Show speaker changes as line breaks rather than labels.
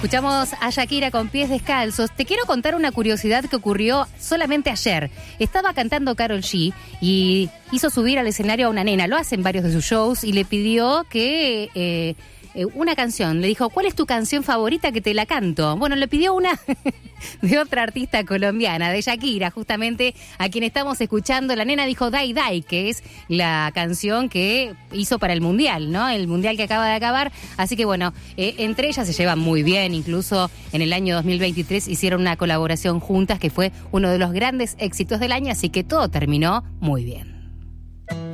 Escuchamos a Shakira con Pies Descalzos. Te quiero contar una curiosidad que ocurrió solamente ayer. Estaba cantando Karol G y hizo subir al escenario a una nena. Lo hacen varios de sus shows y le pidió que una canción. Le dijo, ¿cuál es tu canción favorita que te la canto? Bueno, le pidió una de otra artista colombiana, de Shakira, justamente a quien estamos escuchando. La nena dijo Dai Dai, que es la canción que hizo para el Mundial, ¿no? El Mundial que acaba de acabar. Así que bueno, entre ellas se llevan muy bien. Incluso en el año 2023 hicieron una colaboración juntas que fue uno de los grandes éxitos del año. Así que todo terminó muy bien.